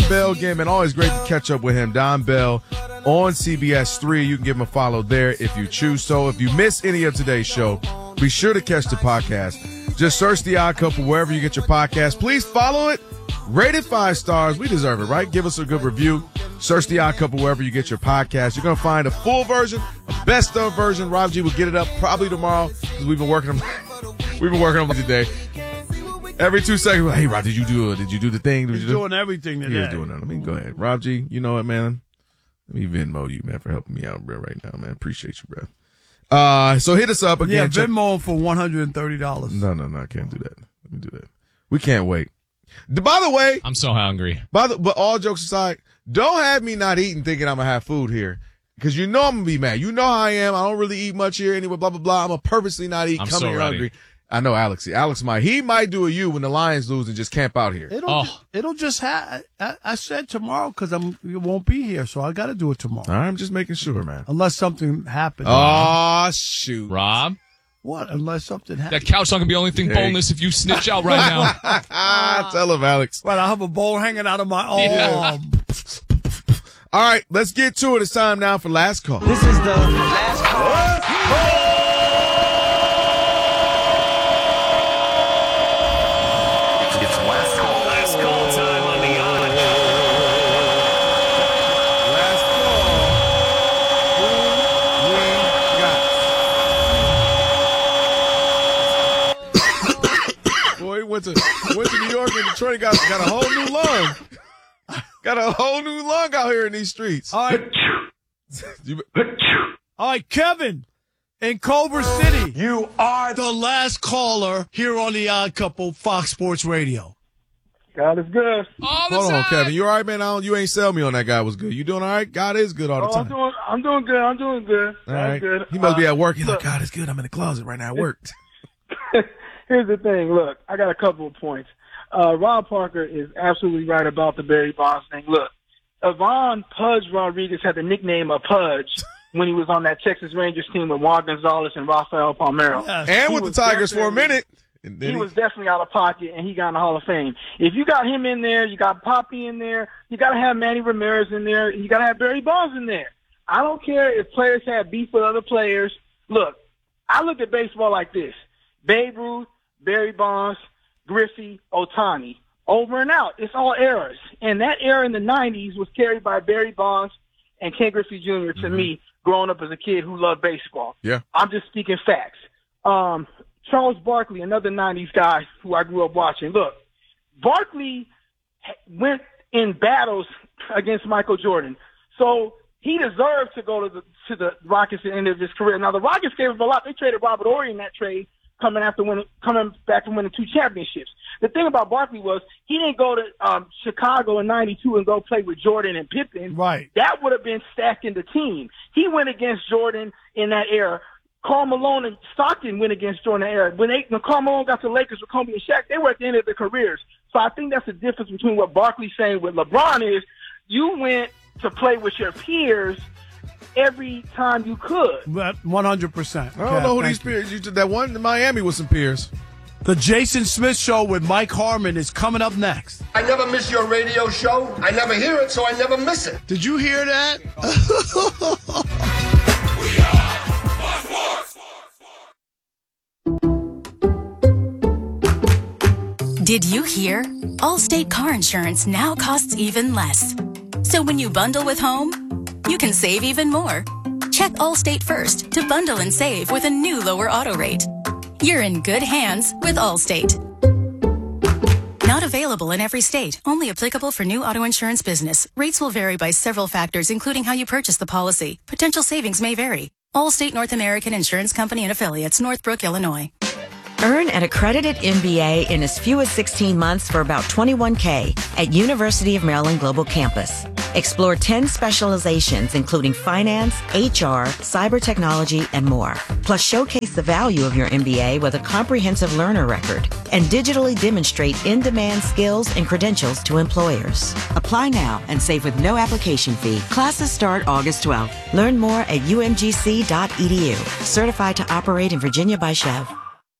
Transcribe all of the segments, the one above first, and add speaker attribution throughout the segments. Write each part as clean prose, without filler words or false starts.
Speaker 1: Bell again, man. Always great to catch up with him. Don Bell on CBS 3. You can give him a follow there if you choose so. If you miss any of today's show, be sure to catch the podcast. Just search The Odd Couple wherever you get your podcast. Please follow it. Rate it 5 stars. We deserve it, right? Give us a good review. Search The Odd Couple wherever you get your podcast. You're going to find a full version, a best of version. Rob G will get it up probably tomorrow because we've been working on it today. Every 2 seconds, hey, Rob, did you do the thing?
Speaker 2: He's doing everything today.
Speaker 1: He's doing it. I mean, go ahead. Rob G, you know what, man? Let me Venmo you, man, for helping me out, bro, right now, man. Appreciate you, bro. So hit us up again.
Speaker 2: Yeah, Venmo for $130.
Speaker 1: No, I can't do that. Let me do that. We can't wait. By the way,
Speaker 3: I'm so hungry.
Speaker 1: But all jokes aside, don't have me not eating thinking I'm going to have food here. Because you know I'm going to be mad. You know how I am. I don't really eat much here anyway, blah, blah, blah. I'm going to purposely not eat.
Speaker 3: I'm
Speaker 1: Come
Speaker 3: so
Speaker 1: here
Speaker 3: ready.
Speaker 1: hungry. I know Alex. Alex might. He might do a you when the Lions lose and just camp out here.
Speaker 2: It'll just have. I said tomorrow because you won't be here, so I got to do it tomorrow.
Speaker 1: I'm just making sure, man.
Speaker 2: Unless something happens.
Speaker 1: Oh, shoot.
Speaker 3: Rob?
Speaker 2: What? Unless something happens.
Speaker 3: That couch not going to be the only thing boneless if you snitch out right now.
Speaker 1: Tell him, Alex.
Speaker 2: Right, I have a bowl hanging out of my arm.
Speaker 3: Yeah.
Speaker 1: All right, let's get to it. It's time now for Last Call.
Speaker 4: This is the Last Call. It's Last Call. Last Call time on the Odd.
Speaker 1: Last call. Who we got? Boy, he went to New York and Detroit, got a whole new lung. Got a whole new lung out here in these streets.
Speaker 2: All right, Kevin in Culver City.
Speaker 4: You are
Speaker 2: The last caller here on The Odd Couple, Fox Sports Radio.
Speaker 5: God is good.
Speaker 1: Hold on, Kevin. You all right, man? You ain't sell me on that guy was good. You doing all right? God is good all the time.
Speaker 5: I'm doing good.
Speaker 1: All right.
Speaker 5: Good.
Speaker 1: He must be at work. He's like, God is good. I'm in the closet right now at work.
Speaker 5: Here's the thing. Look, I got a couple of points. Rob Parker is absolutely right about the Barry Bonds thing. Look, Ivan Pudge Rodriguez had the nickname of Pudge when he was on that Texas Rangers team with Juan Gonzalez and Rafael Palmeiro.
Speaker 2: Yes.
Speaker 1: And with the Tigers for a minute.
Speaker 5: He was definitely out of pocket, and he got in the Hall of Fame. If you got him in there, you got Poppy in there, you got to have Manny Ramirez in there, you got to have Barry Bonds in there. I don't care if players have beef with other players. Look, I look at baseball like this. Babe Ruth, Barry Bonds, Griffey, Ohtani. Over and out. It's all eras. And that era in the 90s was carried by Barry Bonds and Ken Griffey Jr. to me, growing up as a kid who loved baseball.
Speaker 1: Yeah.
Speaker 5: I'm just speaking facts. Charles Barkley, another 90s guy who I grew up watching. Look, Barkley went in battles against Michael Jordan. So he deserved to go to the Rockets at the end of his career. Now, the Rockets gave him a lot. They traded Robert Horry in that trade, coming back from winning 2 championships. The thing about Barkley was he didn't go to Chicago in '92 and go play with Jordan and Pippen.
Speaker 2: Right.
Speaker 5: That would have been stacking the team. He went against Jordan in that era. Karl Malone and Stockton went against Jordan in that era. When Karl Malone got to the Lakers with Kobe and Shaq, they were at the end of their careers. So I think that's the difference between what Barkley's saying with LeBron is you went to play with your peers every time you could.
Speaker 2: 100%.
Speaker 1: I don't know who these peers. You did that one in Miami with some peers.
Speaker 2: The Jason Smith Show with Mike Harmon is coming up next.
Speaker 6: I never miss your radio show. I never hear it, so I never miss it.
Speaker 2: Did you hear that?
Speaker 7: Did you hear? Allstate car insurance now costs even less. So when you bundle with home, you can save even more. Check Allstate first to bundle and save with a new lower auto rate. You're in good hands with Allstate. Not available in every state. Only applicable for new auto insurance business. Rates will vary by several factors, including how you purchase the policy. Potential savings may vary. Allstate North American Insurance Company and Affiliates, Northbrook, Illinois.
Speaker 8: Earn an accredited MBA in as few as 16 months for about $21K at University of Maryland Global Campus. Explore 10 specializations, including finance, HR, cyber technology, and more. Plus, showcase the value of your MBA with a comprehensive learner record and digitally demonstrate in-demand skills and credentials to employers. Apply now and save with no application fee. Classes start August 12th. Learn more at umgc.edu. Certified to operate in Virginia by Chev.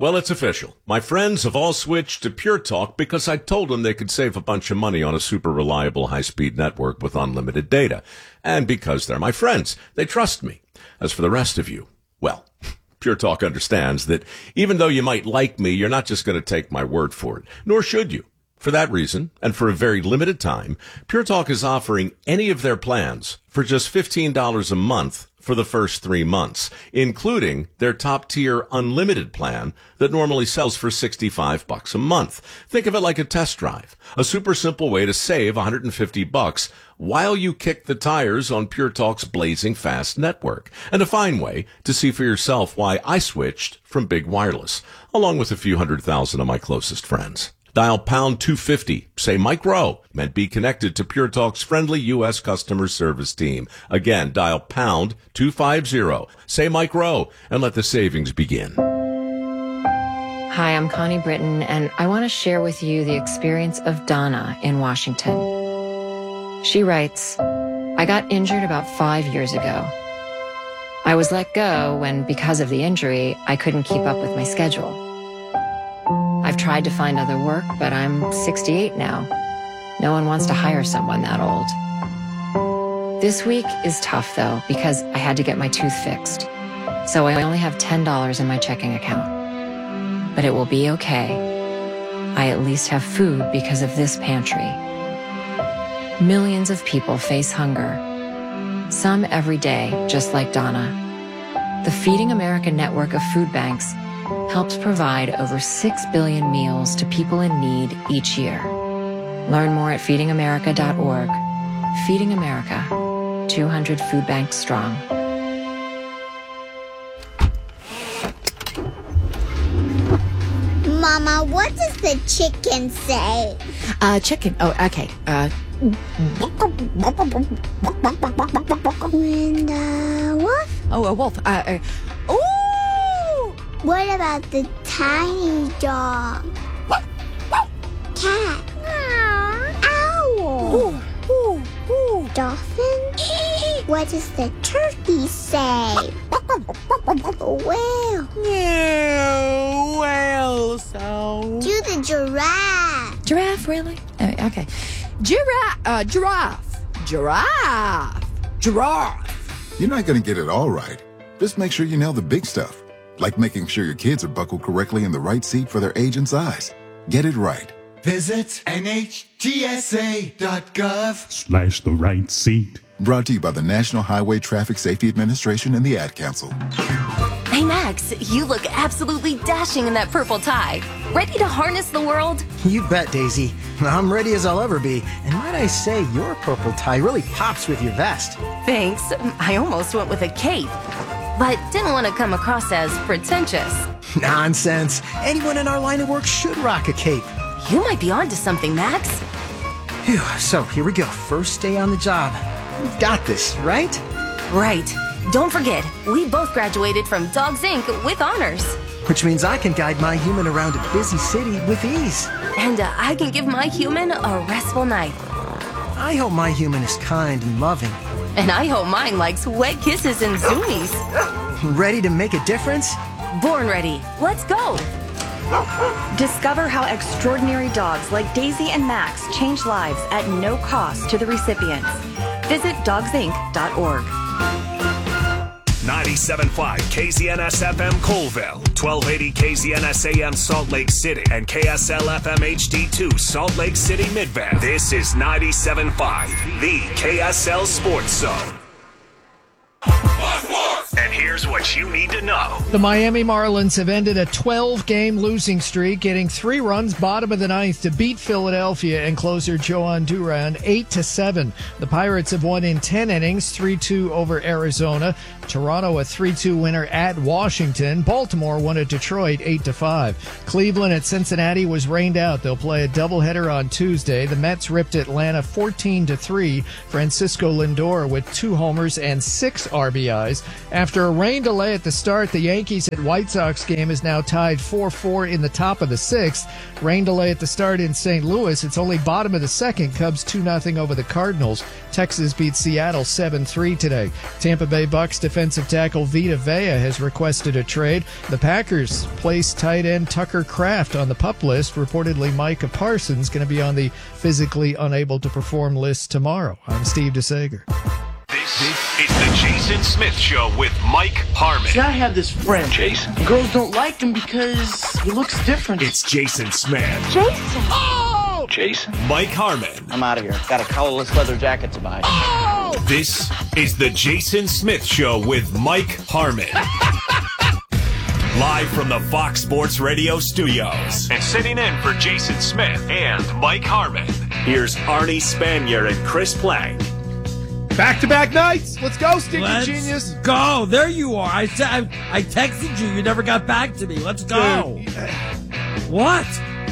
Speaker 9: Well, it's official. My friends have all switched to Pure Talk because I told them they could save a bunch of money on a super reliable high-speed network with unlimited data. And because they're my friends, they trust me. As for the rest of you, well, Pure Talk understands that even though you might like me, you're not just going to take my word for it, nor should you. For that reason, and for a very limited time, Pure Talk is offering any of their plans for just $15 a month for the first 3 months, including their top-tier unlimited plan that normally sells for $65 a month. Think of it like a test drive, a super simple way to save $150 while you kick the tires on Pure Talk's blazing fast network, and a fine way to see for yourself why I switched from big wireless, along with a few 100,000 of my closest friends. Dial pound 250, say Mike Rowe, and be connected to Pure Talk's friendly U.S. customer service team. Again, dial pound 250, say Mike Rowe, and let the savings begin.
Speaker 10: Hi, I'm Connie Britton, and I want to share with you the experience of Donna in Washington. She writes, I got injured about 5 years ago. I was let go when, because of the injury, I couldn't keep up with my schedule. I've tried to find other work, but I'm 68 now. No one wants to hire someone that old. This week is tough, though, because I had to get my tooth fixed. So I only have $10 in my checking account. But it will be okay. I at least have food because of this pantry. Millions of people face hunger. Some every day, just like Donna. The Feeding America network of food banks helps provide over 6 billion meals to people in need each year. Learn more at feedingamerica.org. Feeding America, 200 food banks strong.
Speaker 11: Mama, what does the chicken say?
Speaker 12: Chicken. Oh, okay.
Speaker 11: And wolf?
Speaker 12: Oh, a wolf. Ooh!
Speaker 11: What about the tiny dog? Cat? Owl? Dolphin? What does the turkey say? Whale?
Speaker 12: Whale sound.
Speaker 11: Do the giraffe.
Speaker 12: Giraffe, really? Okay. Giraffe. Giraffe.
Speaker 13: You're not going to get it all right. Just make sure you nail the big stuff. Like making sure your kids are buckled correctly in the right seat for their age and size. Get it right.
Speaker 14: Visit NHTSA.gov/
Speaker 15: the right seat.
Speaker 13: Brought to you by the National Highway Traffic Safety Administration and the Ad Council.
Speaker 16: Hey, Max, you look absolutely dashing in that purple tie. Ready to harness the world?
Speaker 17: You bet, Daisy. I'm ready as I'll ever be. And might I say, your purple tie really pops with your vest.
Speaker 16: Thanks. I almost went with a cape, but didn't want to come across as pretentious.
Speaker 17: Nonsense. Anyone in our line of work should rock a cape.
Speaker 16: You might be onto something, Max.
Speaker 17: Phew, so here we go. First day on the job. We've got this, right?
Speaker 16: Right. Don't forget, we both graduated from Dogs Inc. with honors.
Speaker 17: Which means I can guide my human around a busy city with ease.
Speaker 16: And I can give my human a restful night.
Speaker 17: I hope my human is kind and loving.
Speaker 16: And I hope mine likes wet kisses and zoomies.
Speaker 17: Ready to make a difference?
Speaker 16: Born ready. Let's go.
Speaker 18: Discover how extraordinary dogs like Daisy and Max change lives at no cost to the recipients. Visit dogsinc.org.
Speaker 4: 97.5 KZNS FM Colville, 1280 KZNS AM Salt Lake City, and KSL FM HD2 Salt Lake City Midvale. This is 97.5, the KSL Sports Zone. And here's what you need to know.
Speaker 19: The Miami Marlins have ended a 12-game losing streak, getting 3 runs bottom of the ninth to beat Philadelphia and closer Joan Duran 8-7. The Pirates have won in 10 innings, 3-2 over Arizona. Toronto a 3-2 winner at Washington. Baltimore won at Detroit 8-5. Cleveland at Cincinnati was rained out. They'll play a doubleheader on Tuesday. The Mets ripped Atlanta 14-3. Francisco Lindor with 2 homers and 6 RBIs. After After a rain delay at the start, the Yankees and White Sox game is now tied 4-4 in the top of the sixth. Rain delay at the start in St. Louis. It's only bottom of the second. Cubs 2-0 over the Cardinals. Texas beat Seattle 7-3 today. Tampa Bay Bucks defensive tackle Vita Vea has requested a trade. The Packers placed tight end Tucker Kraft on the PUP list. Reportedly, Micah Parsons going to be on the physically unable to perform list tomorrow. I'm Steve DeSager.
Speaker 4: This is the Jason Smith Show with Mike Harmon.
Speaker 15: See, I have this friend, Jason. Girls don't like him because he looks different.
Speaker 4: It's Jason Smith.
Speaker 11: Jason.
Speaker 15: Oh! Jason.
Speaker 4: Mike Harmon.
Speaker 15: I'm out of here. Got a collarless leather jacket to buy.
Speaker 4: Oh! This is the Jason Smith Show with Mike Harmon. Live from the Fox Sports Radio studios. And sitting in for Jason Smith and Mike Harmon, here's Arnie Spanier and Chris Plank.
Speaker 1: Back-to-back nights. Let's go, Sticky
Speaker 20: Let's
Speaker 1: Genius.
Speaker 20: Go. There you are. I texted you. You never got back to me. Let's go.
Speaker 1: Dude.
Speaker 20: What?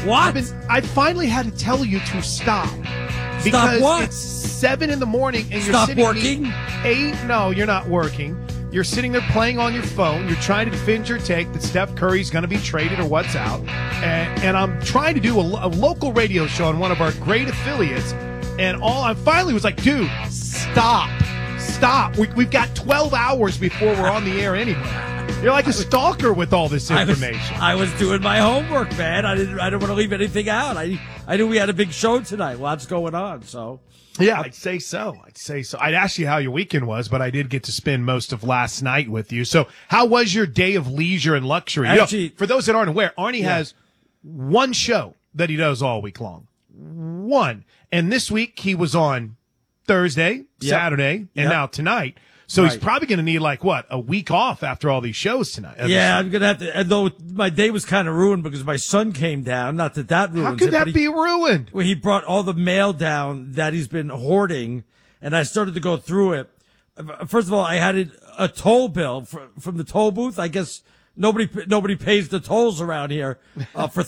Speaker 1: I finally had to tell you to stop.
Speaker 20: Stop
Speaker 1: Because
Speaker 20: what?
Speaker 1: it's 7 in the morning and you're
Speaker 20: Stop
Speaker 1: sitting
Speaker 20: working?
Speaker 1: 8. No, you're not working. You're sitting there playing on your phone. You're trying to defend your take that Steph Curry's going to be traded or what's out. And I'm trying to do a local radio show on one of our great affiliates. And I finally was like, dude, stop. We've got 12 hours before we're on the air anyway. You're like a stalker with all this information.
Speaker 20: I was doing my homework, man. I didn't want to leave anything out. I knew we had a big show tonight. Lots going on, so.
Speaker 1: Yeah, I'd say so. I'd ask you how your weekend was, but I did get to spend most of last night with you. So how was your day of leisure and luxury?
Speaker 20: Actually,
Speaker 1: for those that aren't aware, Arnie has one show that he does all week long. One. And this week he was on Thursday, Saturday, and now tonight. So he's probably going to need a week off after all these shows tonight.
Speaker 20: Yeah, I'm going to have to, although my day was kind of ruined because my son came down. Not that ruins it.
Speaker 1: How could that be ruined?
Speaker 20: Well, he brought all the mail down that he's been hoarding, and I started to go through it. First of all, I had a toll bill from the toll booth. I guess nobody pays the tolls around here for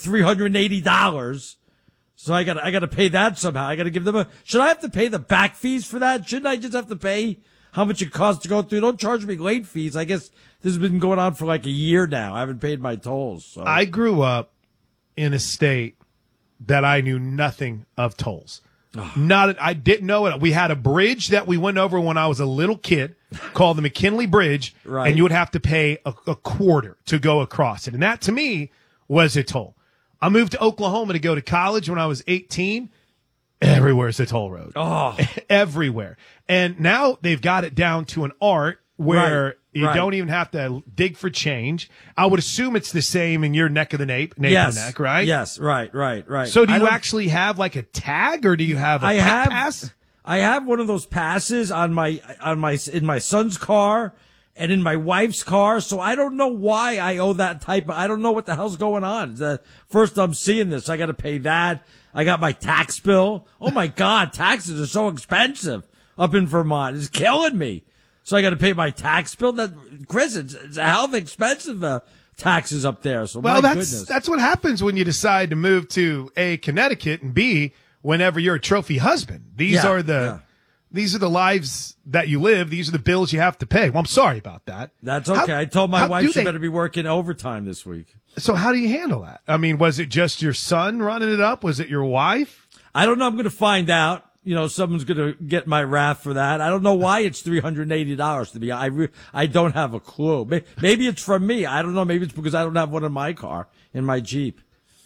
Speaker 20: $380. So I got to pay that somehow. I got to give them should I have to pay the back fees for that? Shouldn't I just have to pay how much it costs to go through? Don't charge me late fees. I guess this has been going on for like a year now. I haven't paid my tolls. So.
Speaker 1: I grew up in a state that I knew nothing of tolls. I didn't know it. We had a bridge that we went over when I was a little kid called the McKinley Bridge, and you would have to pay a quarter to go across it. And that to me was a toll. I moved to Oklahoma to go to college when I was 18. Everywhere's a toll road.
Speaker 20: Oh,
Speaker 1: everywhere. And now they've got it down to an art where you don't even have to dig for change. I would assume it's the same in your neck of the nape, neck, right?
Speaker 20: Yes, right.
Speaker 1: So do you actually have like a tag, or do you have a pass?
Speaker 20: I have one of those passes in my son's car and in my wife's car. So I don't know why I owe that type. I don't know what the hell's going on. The first I'm seeing this, I got to pay that. I got my tax bill. Oh my God, taxes are so expensive up in Vermont. It's killing me. So I got to pay my tax bill. Chris, it's a hell of expensive taxes up there. So
Speaker 1: that's what happens when you decide to move to A, Connecticut, and B, whenever you're a trophy husband. These are the lives that you live. These are the bills you have to pay. Well, I'm sorry about that.
Speaker 20: That's okay. I told my wife she better be working overtime this week.
Speaker 1: So how do you handle that? I mean, was it just your son running it up? Was it your wife?
Speaker 20: I don't know. I'm going to find out. You know, someone's going to get my wrath for that. I don't know why it's $380 to me. I don't have a clue. Maybe it's from me. I don't know. Maybe it's because I don't have one in my car, in my Jeep.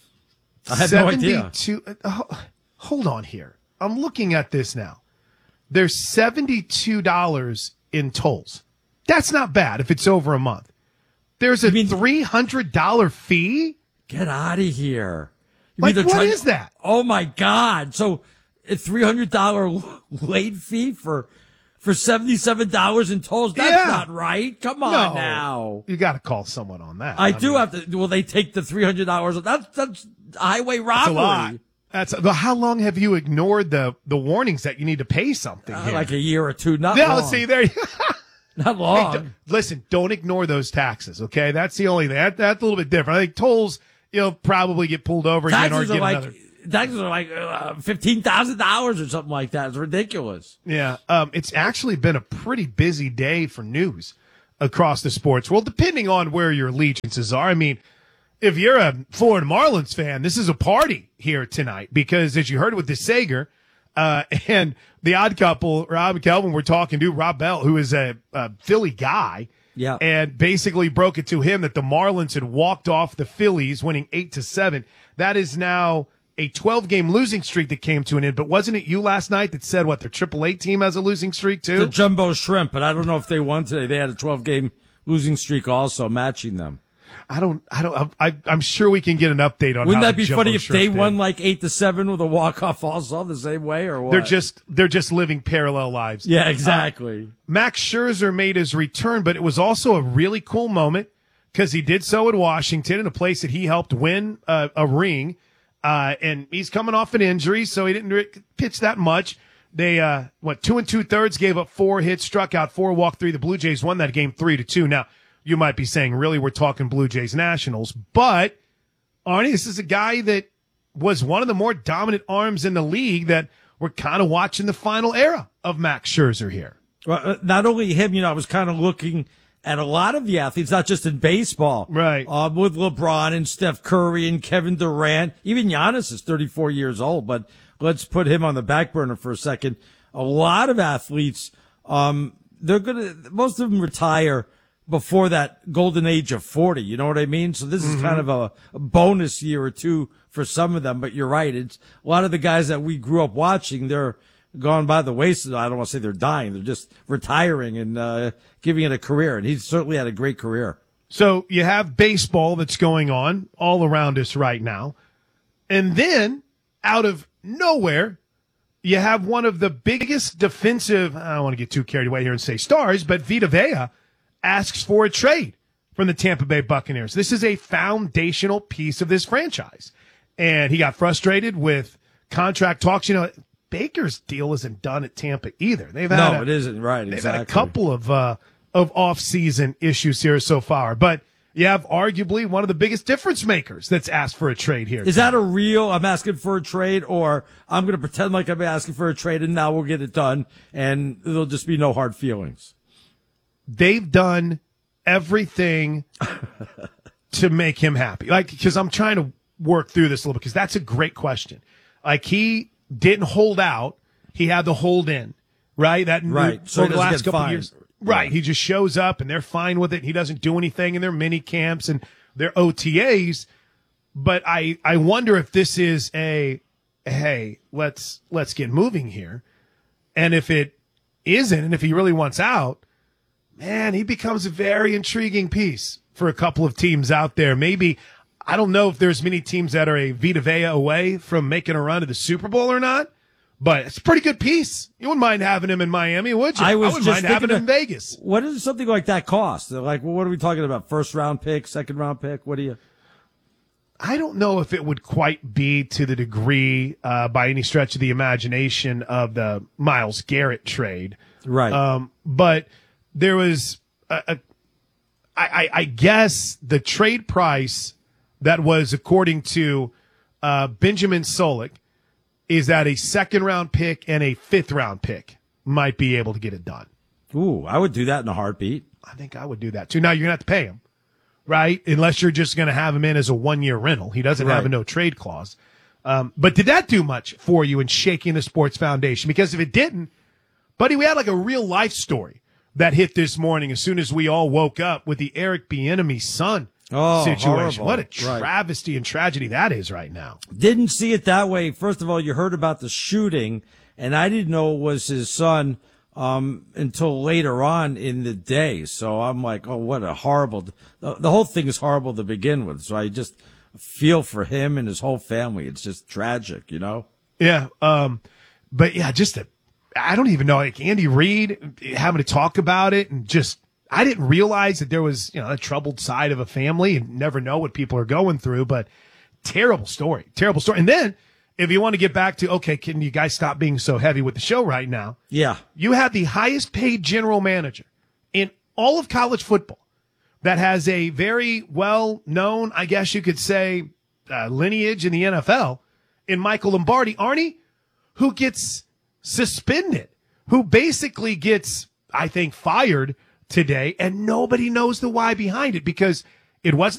Speaker 20: I have no idea.
Speaker 1: Hold on here. I'm looking at this now. There's $72 in tolls. That's not bad if it's over a month. There's a $300 fee?
Speaker 20: Get out of here.
Speaker 1: What is that?
Speaker 20: Oh, my God. So a $300 late fee for $77 in tolls? That's not right. Come on now.
Speaker 1: You got to call someone on that.
Speaker 20: I do have to. Well, they take the $300. That's highway robbery.
Speaker 1: That's a lot. How long have you ignored the warnings that you need to pay something?
Speaker 20: Like a year or two. Not long.
Speaker 1: See, there.
Speaker 20: Not long.
Speaker 1: Hey, listen, don't ignore those taxes. Okay, that's the only thing. That's a little bit different. I think tolls, you'll probably get pulled over again or get another.
Speaker 20: Taxes are like $15,000 or something like that. It's ridiculous.
Speaker 1: Yeah, it's actually been a pretty busy day for news.
Speaker 21: across the sports world, depending on where your allegiances are. I mean, if you're a Florida Marlins fan, this is a party here tonight because, as you heard with the Sager and the odd couple, Rob and Kelvin were talking to Rob Bell, who is a Philly guy, and basically broke it to him that the Marlins had walked off the Phillies, winning 8-7. That is now a 12-game losing streak that came to an end. But wasn't it you last night that said, their AAA team has a losing streak too?
Speaker 20: The Jumbo Shrimp, but I don't know if they won today. They had a 12-game losing streak also, matching them.
Speaker 21: I'm sure we can get an update on.
Speaker 20: Wouldn't
Speaker 21: how
Speaker 20: that be
Speaker 21: Jumbo
Speaker 20: funny if
Speaker 21: Shrimp
Speaker 20: they
Speaker 21: did.
Speaker 20: won like 8-7 with a walk-off also the same way, or what?
Speaker 21: They're just living parallel lives.
Speaker 20: Yeah, exactly.
Speaker 21: Max Scherzer made his return, but it was also a really cool moment because he did so at Washington, in a place that he helped win a ring. And he's coming off an injury, so he didn't pitch that much. They, 2 2/3, gave up 4 hits, struck out 4, walked 3. The Blue Jays won that game 3-2. Now, you might be saying, really, we're talking Blue Jays Nationals. But, Arnie, this is a guy that was one of the more dominant arms in the league that we're kind of watching the final era of Max Scherzer here.
Speaker 20: Well, not only him, I was kind of looking at a lot of the athletes, not just in baseball.
Speaker 21: Right.
Speaker 20: With LeBron and Steph Curry and Kevin Durant. Even Giannis is 34 years old, but let's put him on the back burner for a second. A lot of athletes, most of them retire before that golden age of 40. You know what I mean? So this is kind of a bonus year or two for some of them, but you're right. It's a lot of the guys that we grew up watching, they're gone by the wayside. I don't want to say they're dying. They're just retiring and giving it a career. And he's certainly had a great career.
Speaker 21: So you have baseball that's going on all around us right now. And then, out of nowhere, you have one of the biggest defensive, I don't want to get too carried away here and say stars, but Vita Vea asks for a trade from the Tampa Bay Buccaneers. This is a foundational piece of this franchise. And he got frustrated with contract talks. Baker's deal isn't done at Tampa either.
Speaker 20: It isn't, right,
Speaker 21: they've
Speaker 20: exactly.
Speaker 21: had a couple of off-season issues here so far. But you have arguably one of the biggest difference makers that's asked for a trade here.
Speaker 20: Is that a real, I'm asking for a trade, or I'm going to pretend like I'm asking for a trade and now we'll get it done and there'll just be no hard feelings?
Speaker 21: They've done everything to make him happy. Because I'm trying to work through this a little bit, because that's a great question. He didn't hold out. He had to hold in, right?
Speaker 20: So
Speaker 21: for the last couple of years. Right. He just shows up and they're fine with it. He doesn't do anything in their mini camps and their OTAs. But I wonder if this is hey, let's get moving here. And if it isn't, and if he really wants out, man, he becomes a very intriguing piece for a couple of teams out there. Maybe, I don't know if there's many teams that are a Vita Vea away from making a run to the Super Bowl or not, but it's a pretty good piece. You wouldn't mind having him in Miami, would you? I wouldn't mind having him in Vegas.
Speaker 20: What does something like that cost? What are we talking about? First round pick, second round pick? What do you?
Speaker 21: I don't know if it would quite be to the degree, by any stretch of the imagination, of the Myles Garrett trade.
Speaker 20: Right.
Speaker 21: But there was, I guess, the trade price that was, according to Benjamin Solik, is that a second-round pick and a fifth-round pick might be able to get it done.
Speaker 20: Ooh, I would do that in a heartbeat.
Speaker 21: I think I would do that, too. Now, you're going to have to pay him, right? Unless you're just going to have him in as a one-year rental. He doesn't have a no-trade clause. But did that do much for you in shaking the sports foundation? Because if it didn't, buddy, we had like a real-life story that hit this morning as soon as we all woke up with the Eric Bieniemy's son situation.
Speaker 20: Horrible.
Speaker 21: What a travesty and tragedy that is right now.
Speaker 20: Didn't see it that way. First of all, you heard about the shooting, and I didn't know it was his son until later on in the day. So I'm like, oh, what a horrible. The whole thing is horrible to begin with. So I just feel for him and his whole family. It's just tragic,
Speaker 21: Yeah. But yeah, I don't even know, Andy Reid having to talk about it, and I didn't realize that there was, a troubled side of a family, and never know what people are going through, but terrible story. And then if you want to get back to, okay, can you guys stop being so heavy with the show right now?
Speaker 20: Yeah.
Speaker 21: You have the highest paid general manager in all of college football that has a very well known, I guess you could say, lineage in the NFL in Michael Lombardi, Arnie, who gets suspended, who basically gets, I think, fired today, and nobody knows the why behind it because it wasn't